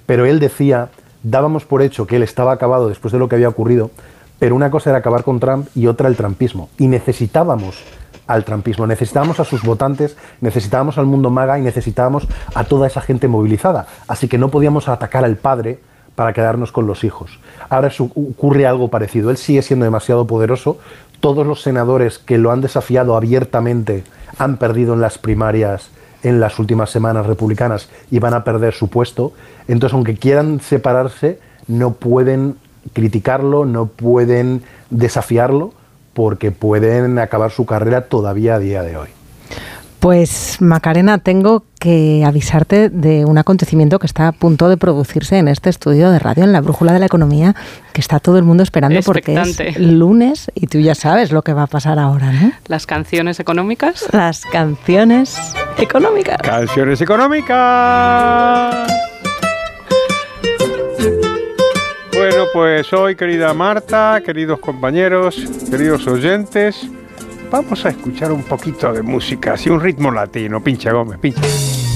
pero él decía, dábamos por hecho que él estaba acabado después de lo que había ocurrido, pero una cosa era acabar con Trump y otra el trumpismo. Y necesitábamos al trumpismo, necesitábamos a sus votantes, necesitábamos al mundo MAGA y necesitábamos a toda esa gente movilizada. Así que no podíamos atacar al padre para quedarnos con los hijos. Ahora ocurre algo parecido. Él sigue siendo demasiado poderoso. Todos los senadores que lo han desafiado abiertamente han perdido en las primarias en las últimas semanas republicanas y van a perder su puesto. Entonces, aunque quieran separarse, no pueden criticarlo, no pueden desafiarlo, porque pueden acabar su carrera todavía a día de hoy. Pues, Macarena, tengo que avisarte de un acontecimiento que está a punto de producirse en este estudio de radio, en la Brújula de la Economía, que está todo el mundo esperando porque es lunes y tú ya sabes lo que va a pasar ahora, ¿no? ¿Las canciones económicas? Las canciones económicas. ¡Canciones económicas! Bueno, pues hoy, querida Marta, queridos compañeros, queridos oyentes, vamos a escuchar un poquito de música, así un ritmo latino. Pincha, Gómez, pincha.